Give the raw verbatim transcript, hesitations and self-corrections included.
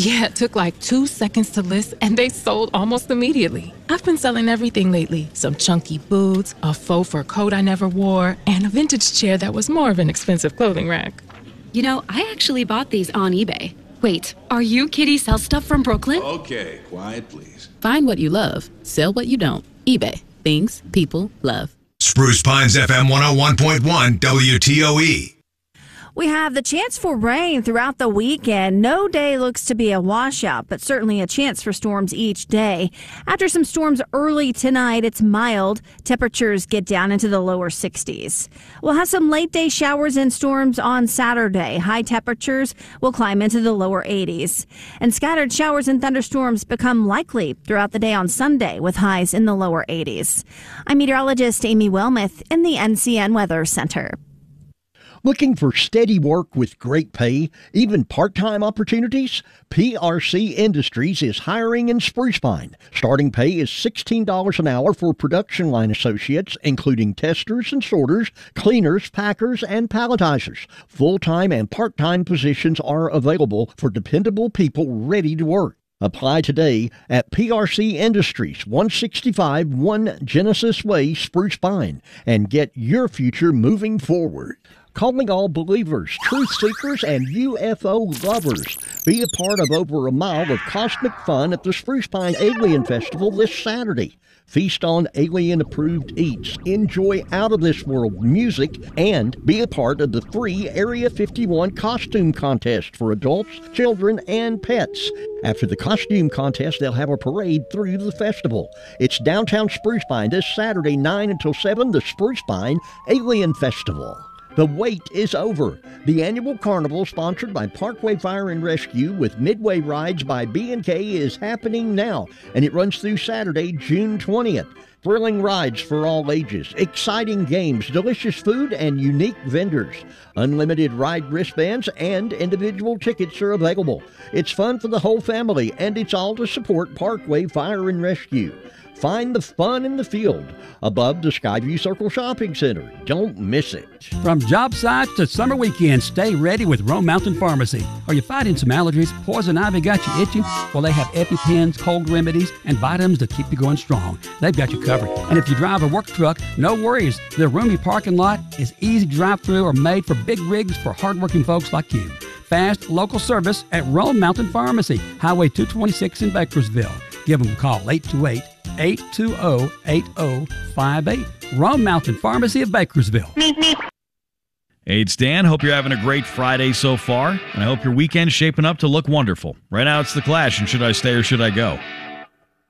Yeah, it took like two seconds to list, and they sold almost immediately. I've been selling everything lately. Some chunky boots, a faux fur coat I never wore, and a vintage chair that was more of an expensive clothing rack. You know, I actually bought these on eBay. Wait, are you Kitty Sell Stuff from Brooklyn? Okay, quiet please. Find what you love, sell what you don't. eBay. Things people love. Spruce Pines F M one oh one point one W T O E. We have the chance for rain throughout the weekend. No day looks to be a washout, but certainly a chance for storms each day. After some storms early tonight, it's mild. Temperatures get down into the lower sixties. We'll have some late day showers and storms on Saturday. High temperatures will climb into the lower eighties. And scattered showers and thunderstorms become likely throughout the day on Sunday with highs in the lower eighties. I'm meteorologist Amy Wilmoth in the N C N Weather Center. Looking for steady work with great pay, even part-time opportunities? P R C Industries is hiring in Spruce Pine. Starting pay is sixteen dollars an hour for production line associates, including testers and sorters, cleaners, packers, and palletizers. Full-time and part-time positions are available for dependable people ready to work. Apply today at P R C Industries, one sixty-five One Genesis Way, Spruce Pine, and get your future moving forward. Calling all believers, truth seekers, and U F O lovers. Be a part of over a mile of cosmic fun at the Spruce Pine Alien Festival this Saturday. Feast on alien-approved eats, enjoy out-of-this-world music, and be a part of the free Area fifty-one costume contest for adults, children, and pets. After the costume contest, they'll have a parade through the festival. It's downtown Spruce Pine this Saturday, nine until seven, the Spruce Pine Alien Festival. The wait is over. The annual carnival, sponsored by Parkway Fire and Rescue with Midway Rides by B and K, is happening now, and it runs through Saturday, June twentieth. Thrilling rides for all ages, exciting games, delicious food, and unique vendors. Unlimited ride wristbands and individual tickets are available. It's fun for the whole family, and it's all to support Parkway Fire and Rescue. Find the fun in the field above the Skyview Circle Shopping Center. Don't miss it. From job sites to summer weekends, stay ready with Rome Mountain Pharmacy. Are you fighting some allergies? Poison ivy got you itching? Well, they have EpiPens, cold remedies, and vitamins to keep you going strong. They've got you covered. And if you drive a work truck, no worries. Their roomy parking lot is easy to drive through or made for big rigs for hardworking folks like you. Fast local service at Rome Mountain Pharmacy, Highway two twenty-six in Bakersville. Give them a call, eight two eight, eight two zero, eight zero five eight. Rome Mountain Pharmacy of Bakersville. Hey, it's Dan. Hope you're having a great Friday so far, and I hope your weekend's shaping up to look wonderful. Right now, it's The Clash, and Should I Stay or Should I Go?